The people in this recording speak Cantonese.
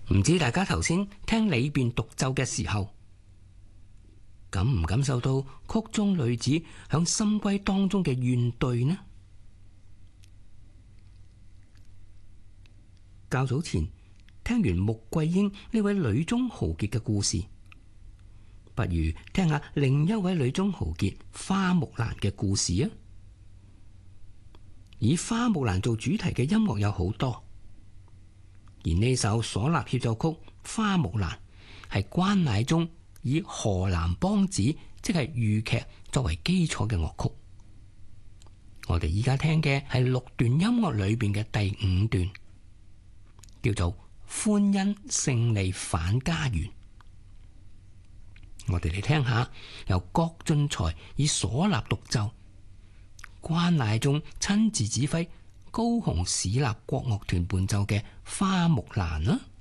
唔知大家頭先聽裏邊獨奏嘅時候，感唔感受到曲中女子響深閨當中嘅怨懟呢？較早前聽完穆桂英呢位女中豪傑嘅故事，不如聽下另一位女中豪傑花木蘭嘅故事啊！以花木蘭做主題嘅音樂有好多，而呢首嗩吶協奏曲《花木蘭》係關乃忠以河南梆子，即係豫劇作為基礎嘅樂曲。我哋依家聽嘅係6段音樂裏邊嘅第5段，叫做歡欣勝利返家園。我哋嚟聽下由郭俊才以嗩吶獨奏，關乃忠親自指揮高雄市立國樂團伴奏嘅《花木蘭》啦。